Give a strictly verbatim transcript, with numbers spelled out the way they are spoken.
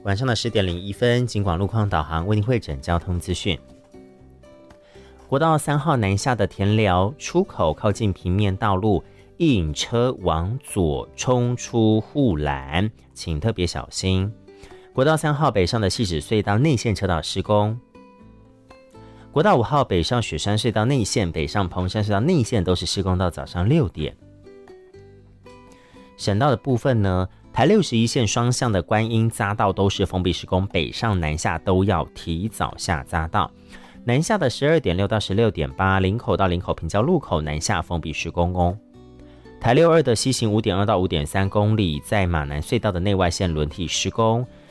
晚上的十点零一分，警广路况导航为您汇整交通资讯。国道三号南下的田寮出口靠近平面道路，一引车往左冲出护栏，请特别小心。国道三号北上的汐止隧道内线车道施工。国道五号北上雪山隧道内线、北上蓬山隧道内线都是施工到早上六点。省道的部分呢，台六十一线双向的观音匝道都是封闭施工，北上南下都要提早下匝道。南下的十二点六到十六点八，林口到林口平交路口南下封闭施工哦。台六二的西行五点二到五点三公里，在马南隧道的内外线轮替施工。